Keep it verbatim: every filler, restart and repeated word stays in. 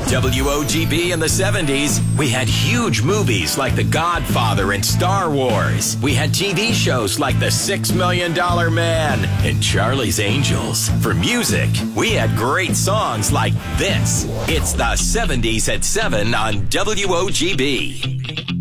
W O G B in the seventies, we had huge movies like The Godfather and Star Wars. We had T V shows like The Six Million Dollar Man and Charlie's Angels. For music, we had great songs like this. It's the seventies at seven on W O G B.